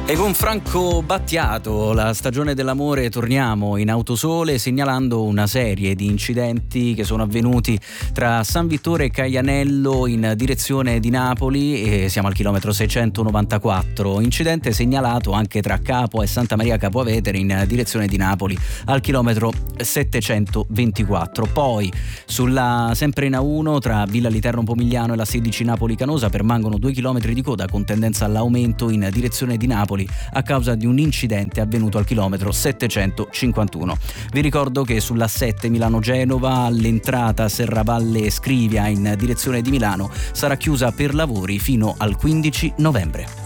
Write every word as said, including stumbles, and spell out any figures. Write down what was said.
E con Franco Battiato, la stagione dell'amore, torniamo in Autosole segnalando una serie di incidenti che sono avvenuti tra San Vittore e Caianello in direzione di Napoli, e siamo al chilometro seicentonovantaquattro. Incidente segnalato anche tra Capua e Santa Maria Capua Vetere in direzione di Napoli al chilometro settecentoventiquattro. Poi sulla sempre in A uno tra Villa Literno Pomigliano e la sedici Napoli Canosa permangono due chilometri di coda con tendenza all'aumento in direzione di Napoli a causa di un incidente avvenuto al chilometro settecentocinquantuno. Vi ricordo che sulla sette Milano-Genova all'entrata Serravalle Scrivia in direzione di Milano sarà chiusa per lavori fino al quindici novembre.